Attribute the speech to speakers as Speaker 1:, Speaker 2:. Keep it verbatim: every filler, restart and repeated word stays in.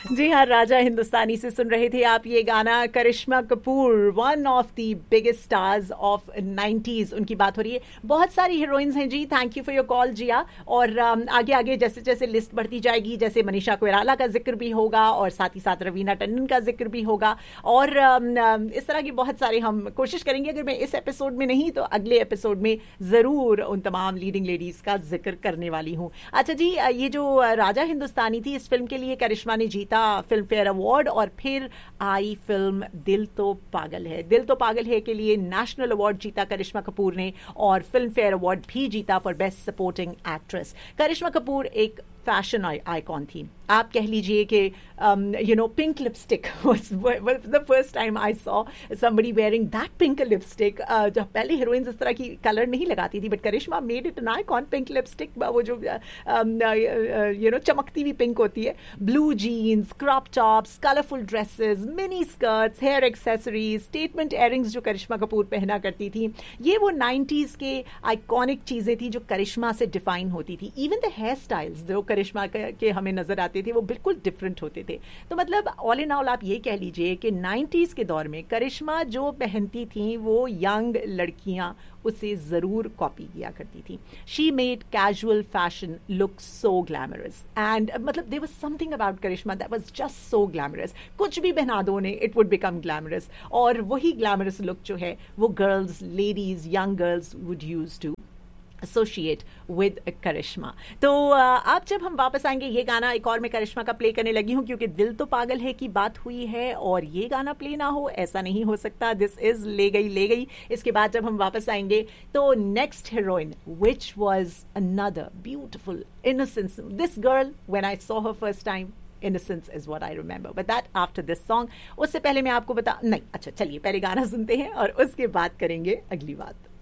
Speaker 1: जी हाँ, राजा हिंदुस्तानी से सुन रहे थे आप ये गाना। करिश्मा Kapoor, one of the biggest stars of nineties, उनकी बात हो रही है। बहुत सारी हीरोइंस हैं जी। Thank you for your call जिया। और um, आगे आगे जैसे जैसे लिस्ट बढ़ती जाएगी, जैसे मनीषा कोइराला का जिक्र भी होगा और साथ ही साथ रवीना टंडन का जिक्र भी होगा, और um, इस तरह की बहुत सारे हम कोशिश करेंगे। अगर मैं इस एपिसोड में नहीं तो अगले एपिसोड में ज़रूर उन तमाम लीडिंग लेडीज़ का जिक्र करने वाली हूँ। अच्छा जी, ये जो राजा हिंदुस्तानी थी, इस फिल्म के लिए करिश्मा ने जीता फिल्म फेयर अवार्ड, और फिर आई फिल्म दिल तो पागल है। दिल तो पागल है के लिए नेशनल अवार्ड जीता करिश्मा कपूर ने, और फिल्म फेयर अवार्ड भी जीता फॉर बेस्ट सपोर्टिंग एक्ट्रेस। करिश्मा कपूर एक फैशन आइकॉन थी। आप कह लीजिए कि you know pink lipstick was the first time I saw somebody wearing that pink lipstick. जब पहले हीरोइंस इस तरह की कलर नहीं लगाती थी, but Karishma made it an icon. Pink lipstick, वो जो यू नो चमकती हुई पिंक होती है, blue jeans, crop tops, colourful dresses, mini skirts, hair accessories, statement earrings जो करिश्मा कपूर पहना करती थी, ये वो नाइंटीज़ के आइकॉनिक चीज़ें थी जो करिश्मा से डिफाइन होती थी। इवन द हेयर स्टाइल्स जो करिश्मा के हमें नजर आते थे वो बिल्कुल डिफरेंट होते थे। तो मतलब ऑल इन ऑल आप ये कह लीजिए कि नाइंटीज़ के दौर में करिश्मा जो पहनती थी वो यंग लड़कियां उसे ज़रूर कॉपी किया करती थी। She made casual fashion look so glamorous, and मतलब there was something about Karishma that was just so glamorous. कुछ भी पहना दो उन्हें, इट वुड बिकम ग्लैमरस, और वही ग्लैमरस लुक जो है वो girls, ladies, young girls would use to associate with करिश्मा। तो अब जब हम वापस आएंगे, ये गाना एक और मैं करिश्मा का प्ले करने लगी हूँ क्योंकि दिल तो पागल है की बात हुई है और ये गाना प्ले ना हो, ऐसा नहीं हो सकता। दिस इज ले गई ले गई। इसके बाद जब हम वापस आएंगे तो next heroine which was another beautiful innocence, this girl when I saw her first time, innocence is what I remember, but that after this song। उससे पहले मैं आपको बता नहीं, अच्छा चलिए पहले गाना सुनते हैं और उसके बाद करेंगे अगली बात।